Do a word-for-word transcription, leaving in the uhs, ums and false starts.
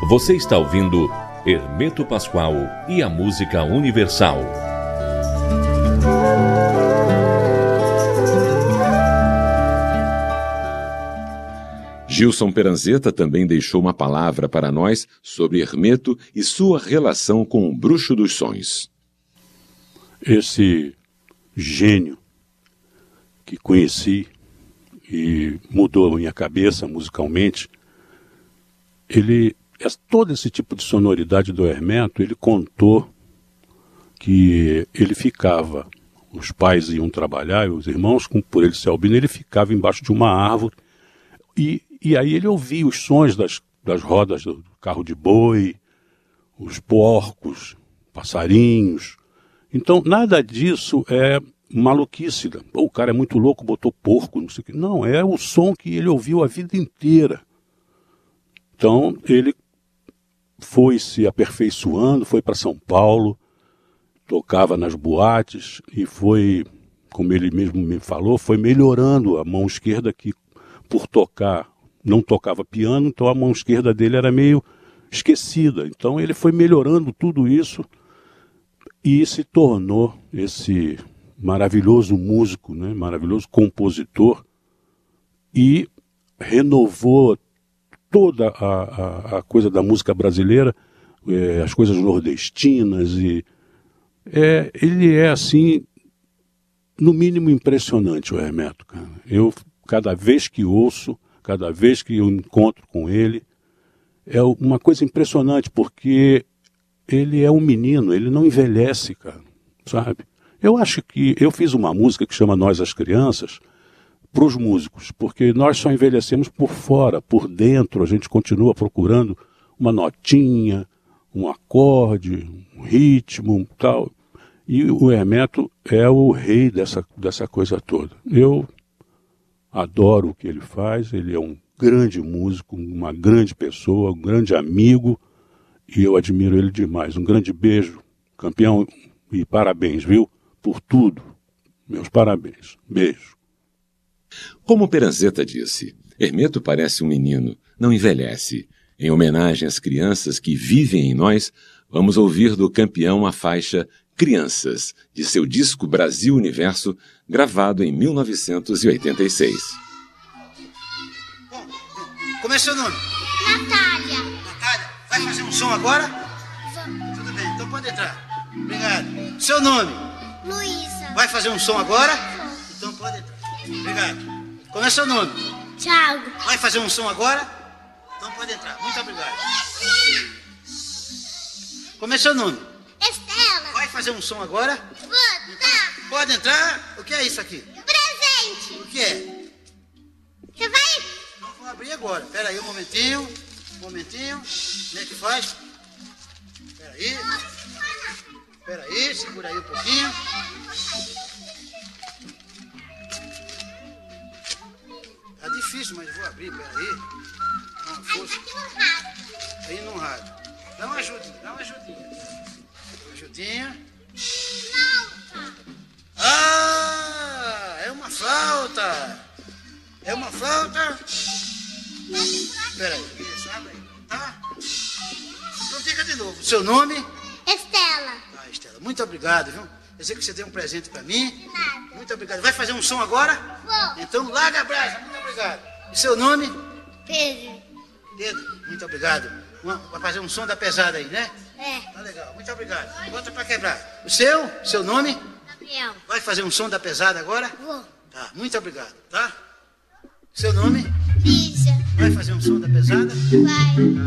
Você está ouvindo Hermeto Pascoal e a Música Universal. Gilson Peranzeta também deixou uma palavra para nós sobre Hermeto e sua relação com o Bruxo dos Sonhos. Esse gênio que conheci e mudou a minha cabeça musicalmente, ele, todo esse tipo de sonoridade do Hermeto, ele contou que ele ficava, os pais iam trabalhar e os irmãos, por ele ser albino, ele ficava embaixo de uma árvore e, e aí ele ouvia os sons das, das rodas do carro de boi, os porcos, passarinhos. Então nada disso é maluquice. Pô, o cara é muito louco, botou porco, não sei o que. Não, é o som que ele ouviu a vida inteira. Então ele foi se aperfeiçoando, foi para São Paulo, tocava nas boates e foi, como ele mesmo me falou, foi melhorando a mão esquerda, que por tocar, não tocava piano, então a mão esquerda dele era meio esquecida. Então ele foi melhorando tudo isso e se tornou esse maravilhoso músico, né? Maravilhoso compositor, e renovou toda a, a, a coisa da música brasileira, é, as coisas nordestinas, e é, ele é assim, no mínimo impressionante, o Hermeto, cara. Eu, cada vez que ouço, cada vez que eu encontro com ele, é uma coisa impressionante, porque ele é um menino, ele não envelhece, cara, sabe? Eu acho que eu fiz uma música que chama Nós as Crianças para os músicos, porque nós só envelhecemos por fora, por dentro a gente continua procurando uma notinha, um acorde, um ritmo, tal. E o Hermeto é o rei dessa, dessa coisa toda. Eu adoro o que ele faz, ele é um grande músico, uma grande pessoa, um grande amigo, e eu admiro ele demais. Um grande beijo, campeão, e parabéns, viu? Por tudo. Meus parabéns. Beijo. Como Peranzeta disse, Hermeto parece um menino, não envelhece. Em homenagem às crianças que vivem em nós, vamos ouvir do campeão a faixa Crianças, de seu disco Brasil Universo, gravado em mil novecentos e oitenta e seis. Bom, como é seu nome? Natália. Natália, vai fazer um som agora? Vou. Tudo bem, então pode entrar. Obrigado. Seu nome? Luísa. Vai fazer um som agora? Então pode entrar. Obrigado. Como é seu nome? Thiago. Vai fazer um som agora? Então pode entrar. Muito obrigado. Como é seu nome? Estela. Vai fazer um som agora? Vou, tá. Pode entrar. O que é isso aqui? Presente. O que é? Você vai? Não vou abrir agora. Pera aí um momentinho. Um momentinho. Como é que faz? Pera aí. Pera aí, segura aí um pouquinho. Tá difícil, mas eu vou abrir, pera aí. Dá uma força. Aqui no rádio. Aí no rádio. Dá uma ajudinha, dá uma ajudinha. Uma ajudinha. Flauta. Ah, é uma flauta. É uma flauta. Pera aí, isso, abre aí, tá? Então diga de novo, seu nome? Estela. Ah, Estela, muito obrigado, viu? Eu sei que você deu um presente pra mim. De nada. Muito obrigado. Vai fazer um som agora? Vou. Então larga a brasa, muito obrigado. E seu nome? Pedro. Pedro, muito obrigado. Uma- Vai fazer um som da pesada aí, né? É. Tá legal, muito obrigado. Bota pra quebrar. O seu? Seu nome? Gabriel. Vai fazer um som da pesada agora? Vou. Tá, muito obrigado, tá? Seu nome? Lígia. Vai fazer um som da pesada? Vai.